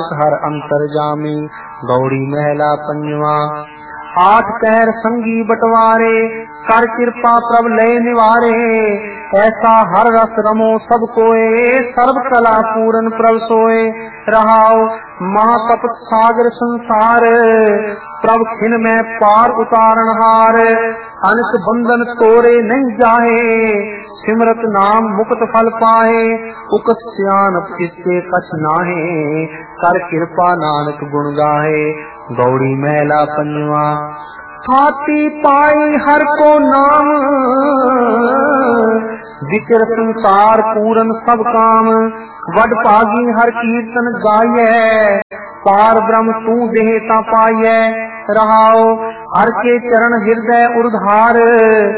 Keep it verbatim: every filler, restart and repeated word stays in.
मानस हर अंतर जामी। गौड़ी महला पंजवा। आठ पैर संगी बटवारे, कर कृपा प्रभ लय निवारे। ऐसा हर रस रमो सब कोय, सर्व कला पूरन प्रभ सोए। रहाओ महातप सागर संसार, प्रभ खिन में पार उतारन हार। अनस बंधन तोरे नहीं जाहे, सिमरत नाम मुक्त फल पाए। उकत सियानत किसके कछ नाहे, कर कृपा नानक गुण गाहे। गौड़ी महला पंजवा। हाथी पाई हर को नाम, विचर संसार पूरन सब काम। वड पागी हर कीर्तन गाये, पार ब्रह्म तू देहता पाये। रहाओ हर के चरण हृदय उर्धार,